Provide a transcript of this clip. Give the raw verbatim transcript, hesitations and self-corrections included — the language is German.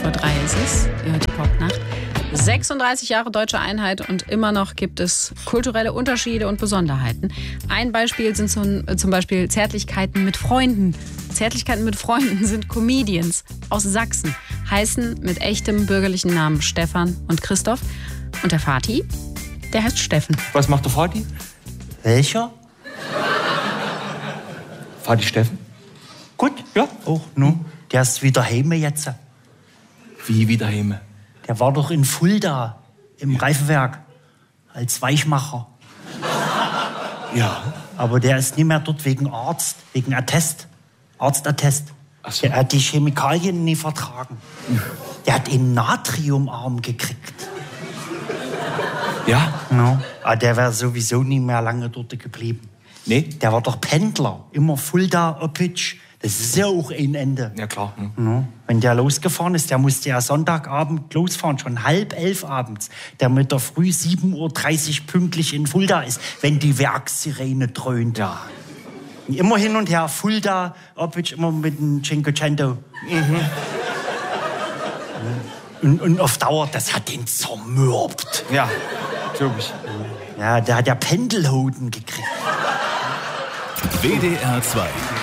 vor drei ist es. Ihr hört die Popnacht. sechsunddreißig Jahre deutsche Einheit und immer noch gibt es kulturelle Unterschiede und Besonderheiten. Ein Beispiel sind zum Beispiel Zärtlichkeiten mit Freunden. Zärtlichkeiten mit Freunden sind Comedians aus Sachsen, heißen mit echtem bürgerlichen Namen Stefan und Christoph. Und der Vati, der heißt Steffen. Was macht der Vati? Welcher? Vati Steffen? Gut, ja, auch, nu. Der ist wieder heime jetzt. Wie wieder heime? Der war doch in Fulda im Reifenwerk als Weichmacher. Ja. Aber der ist nicht mehr dort wegen Arzt, wegen Attest. Arztattest. Ach so. Der hat die Chemikalien nie vertragen. Der hat einen Natriumarm gekriegt. Ja? No. Aber der wäre sowieso nie mehr lange dort geblieben. Nee? Der war doch Pendler. Immer Fulda, Oppitsch. Das ist ja auch ein Ende. Ja, klar. Hm. No. Wenn der losgefahren ist, der musste ja Sonntagabend losfahren, schon halb elf abends, damit er früh sieben Uhr dreißig pünktlich in Fulda ist, wenn die Werkssirene dröhnt. Ja. Immer hin und her, Fulda, Oppitsch, immer mit dem Cinquecento. Mhm. Und, und auf Dauer, das hat den zermürbt. Ja, glaub ich. Ja, der hat ja Pendelhoden gekriegt. W D R zwei